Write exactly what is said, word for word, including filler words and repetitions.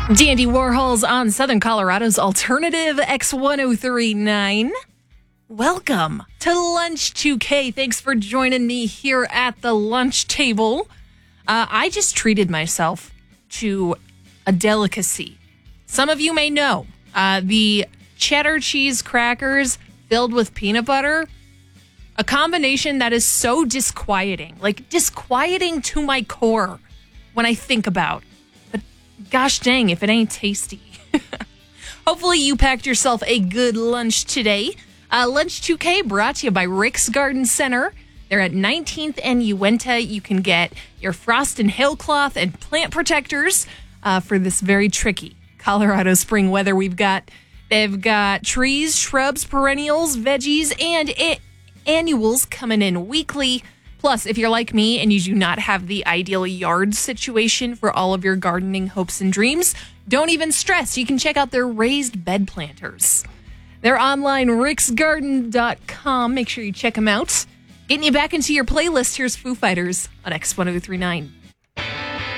Dandy Warhols on Southern Colorado's Alternative X ten thirty-nine. Welcome to Lunch two K. Thanks for joining me here at the lunch table. Uh, I just treated myself to a delicacy. Some of you may know uh, the cheddar cheese crackers filled with peanut butter. A combination that is so disquieting, like disquieting to my core when I think about. But gosh dang, if it ain't tasty. Hopefully you packed yourself a good lunch today. Uh, Lunch two K brought to you by Rick's Garden Center. They're at nineteenth and Uinta. You can get your frost and hail cloth and plant protectors uh, for this very tricky Colorado spring weather we've got. They've got trees, shrubs, perennials, veggies, and it. annuals coming in weekly. Plus, if you're like me and you do not have the ideal yard situation for all of your gardening hopes and dreams, don't even stress. You can check out their raised bed planters. They're online, ricks garden dot com. Make sure you check them out. Getting you back into your playlist, here's Foo Fighters on X ten thirty-nine.